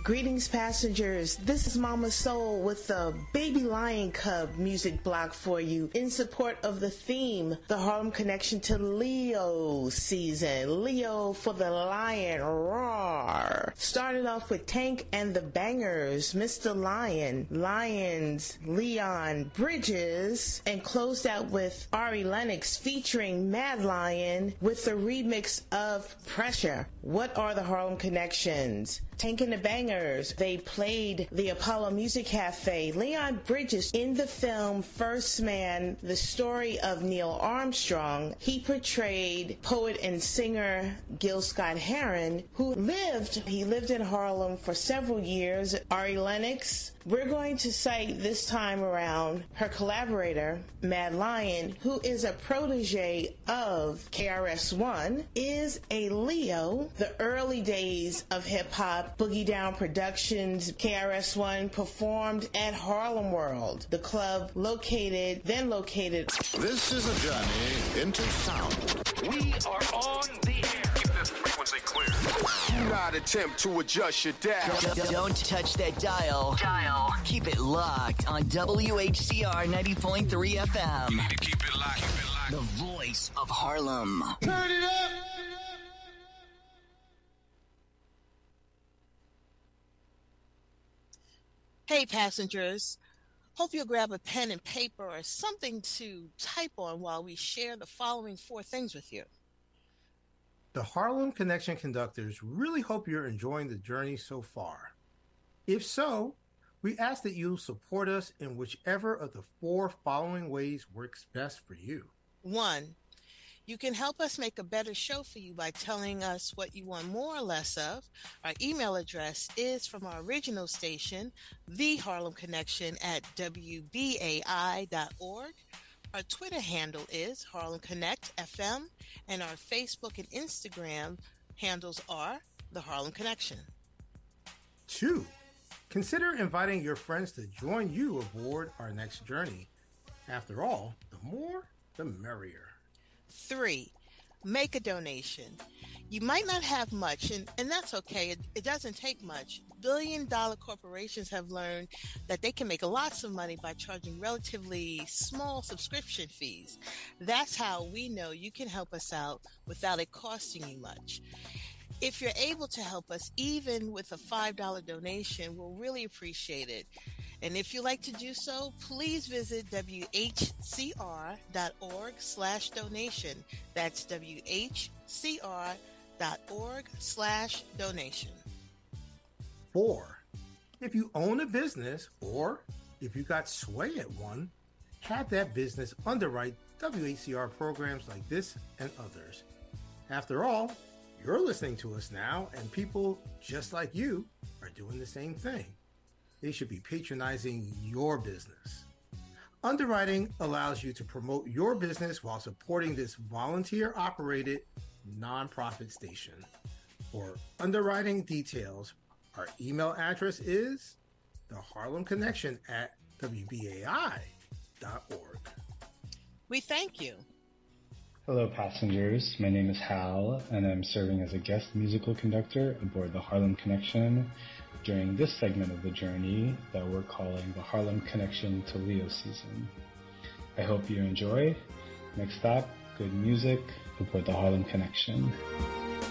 Greetings, passengers. This is Mama Soul with the Baby Lion Cub music block for you in support of the theme, the Harlem Connection to Leo season. Leo for the lion, roar. Started off with Tank and the Bangers, Mr. Lion, Lions, Leon Bridges, and closed out with Ari Lennox featuring Mad Lion with the remix of Pressure. What are the Harlem Connections? Tank and the Bangers, they played the Apollo Music Cafe. Leon Bridges in the film First Man, the story of Neil Armstrong, he portrayed poet and singer Gil Scott-Heron, who lived in Harlem for several years. Ari Lennox, we're going to cite this time around her collaborator, Mad Lion, who is a protege of KRS-One, is a Leo. The early days of hip-hop, Boogie Down Productions, KRS-One performed at Harlem World, the club located. This is a journey into sound. We are on the air. Keep this frequency clear. Do not attempt to adjust your dial. Don't touch that dial. Keep it locked on WHCR 90.3 FM. Keep it locked. The voice of Harlem. Turn it up. Hey, passengers. Hope you'll grab a pen and paper or something to type on while we share the following 4 things with you. The Harlem Connection conductors really hope you're enjoying the journey so far. If so, we ask that you support us in whichever of the 4 following ways works best for you. 1, you can help us make a better show for you by telling us what you want more or less of. Our email address is from our original station, The Harlem Connection at WBAI.org. Our Twitter handle is Harlem Connect FM, and our Facebook and Instagram handles are The Harlem Connection. 2, consider inviting your friends to join you aboard our next journey. After all, the more, the merrier. 3, make a donation. You might not have much, and that's okay. It doesn't take much. Billion-dollar corporations have learned that they can make lots of money by charging relatively small subscription fees. That's how we know you can help us out without it costing you much. If you're able to help us, even with a $5 donation, we'll really appreciate it. And if you'd like to do so, please visit WHCR.org/donation. That's WHCR.org/donation. 4, if you own a business or if you got sway at one, have that business underwrite WHCR programs like this and others. After all, you're listening to us now, and people just like you are doing the same thing. They should be patronizing your business. Underwriting allows you to promote your business while supporting this volunteer-operated nonprofit station. For underwriting details, our email address is theharlemconnection@WBAI.org. We thank you. Hello, passengers. My name is Hal, and I'm serving as a guest musical conductor aboard the Harlem Connection during this segment of the journey that we're calling the Harlem Connection to Leo season. I hope you enjoy. Next stop, good music aboard the Harlem Connection.